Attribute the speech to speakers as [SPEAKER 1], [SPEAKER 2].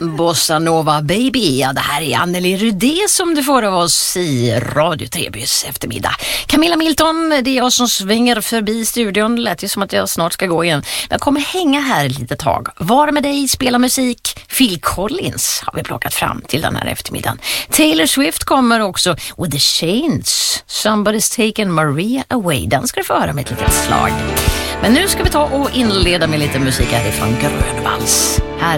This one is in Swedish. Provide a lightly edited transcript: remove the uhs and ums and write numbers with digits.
[SPEAKER 1] Bossa Nova Baby, ja det här är Anneli Rudé som du får av oss i Radio Trebys eftermiddag. Camilla Milton, det är jag som svänger förbi studion, lät ju som att jag snart ska gå igen. Men jag kommer hänga här ett litet tag. Var med dig, spela musik. Phil Collins har vi plockat fram till den här eftermiddagen. Taylor Swift kommer också, och The Chains, Somebody's Taken Maria Away. Den ska du få höra med ett litet slag. Men nu ska vi ta och inleda med lite musik härifrån Grönvalls.